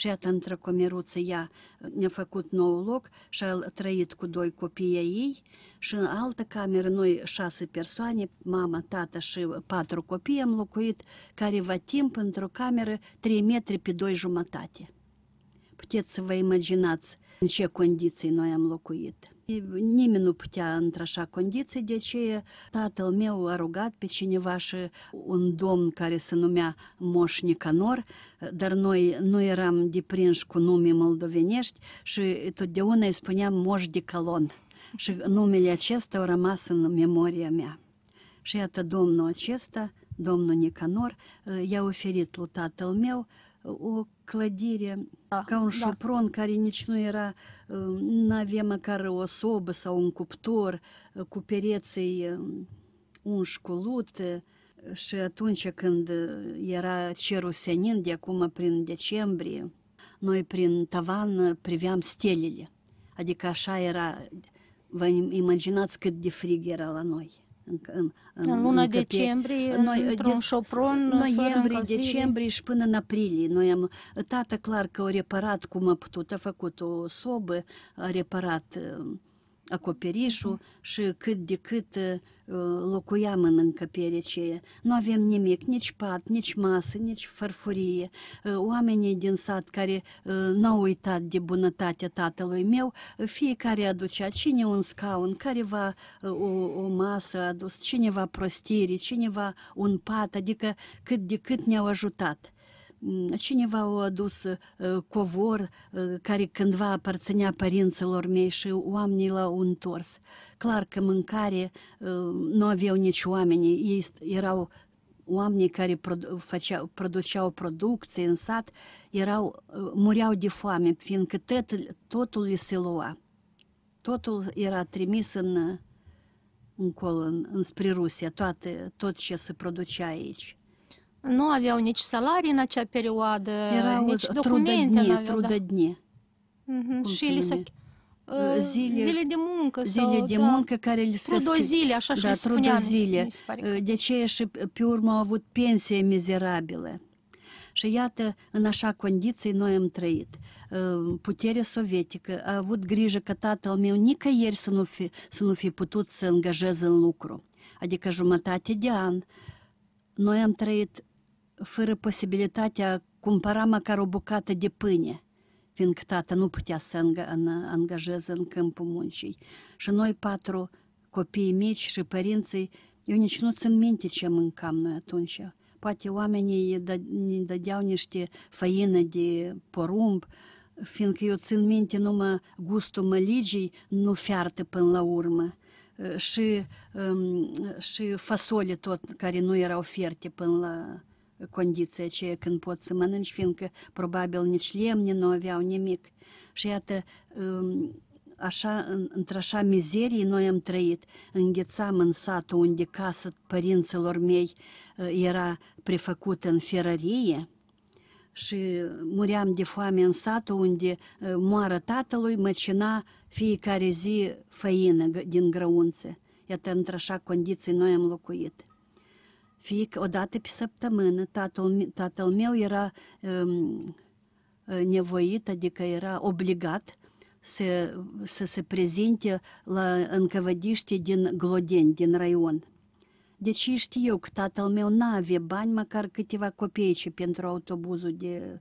Și iată, într-o comeruță ea ne-a făcut nou loc și a trăit cu 2 copii ei și în altă cameră noi 6 persoane, mama, tata și 4 copii am locuit, careva timp într-o cameră 3 metri pe 2,5. Puteți să vă imaginați în ce condiții noi am locuit. Nimeni nu putea într-așa condiții, de ce tatăl meu a rugat pe cineva și un domn care se numea Moș Nicanor, dar noi nu eram deprinși cu nume moldovenești și totdeauna îi spuneam Moș de Calon. Și numele acesta a rămas în memoria mea. Și iată, domnul acesta, domnul Nicanor, i-a oferit lui tatăl meu o clădire ca un șopron care nici nu era, n-avea măcar o sobă sau un cuptor, cu pereții unși cu lut. Și atunci când era cerul senin, de acum prin decembrie, noi prin tavan priveam stelele. Adică așa era, vă imaginați cât de frig era la noi. În luna decembrie, într-un șopron, noiembrie, decembrie și până în aprilie. Tata clar că a reparat cum a putut, a făcut o sobă, a reparat acoperișul și cât de cât locuiam în încăperea aceea. Nu avem nimic, nici pat, nici masă, nici farfurie. Oamenii din sat care n-au uitat de bunătatea tatălui meu, fiecare aducea cine un scaun, careva o masă a adus, cineva prostiri, cineva un pat, adică cât de cât ne-au ajutat. Cineva a adus covor care cândva aparținea părinților mei și oamenii l-au întors. Clar că mâncare nu aveau nici oamenii, ei erau oamenii care produceau producție în sat, mureau de foame, fiindcă totul li se lua. Totul era trimis încolo, înspre Rusia, tot ce se producea aici. Nu aveau nici salarii în acea perioadă, erau nici documente nu aveau. Trudădnie. Și zile de muncă. Zile de muncă care li se trudozile, așa și le spunea. De ce și pe urmă au avut pensie mizerabilă. Și iată, în așa condiții noi am trăit. Puterea sovietică a avut grijă că tatăl meu nicăieri să nu fi putut să angajeze în lucru. Adică jumătate de an. Noi am trăit fără posibilitatea cumpăra măcar o bucată de pâine, fiindcă tata nu putea să angajeze în câmpul muncii. Și noi 4 copii mici și părinții, eu nici nu țin minte ce mâncam noi atunci. Poate oamenii ne dădeau niște făină de porumb, fiindcă eu țin minte numai gustul măligii nu fiartă până la urmă. Și fasole tot, care nu erau fierte până la condiția aceea când poți să mănânci, fiindcă probabil nici lemne nu aveau nimic. Și iată, așa, într-așa mizerie noi am trăit. Înghețam în satul unde casa părinților mei era prefăcută în ferărie și muream de foame în satul unde moară tatălui măcina fiecare zi făină din grăunțe. Iată, într-așa condiții noi am locuit. O dată pe săptămână tatăl meu era nevoit, adică era obligat să se prezinte la încăvădiște din Glodeni, din raion. Deci știu eu că tatăl meu n-avea bani, măcar câteva copeici pentru autobuzul de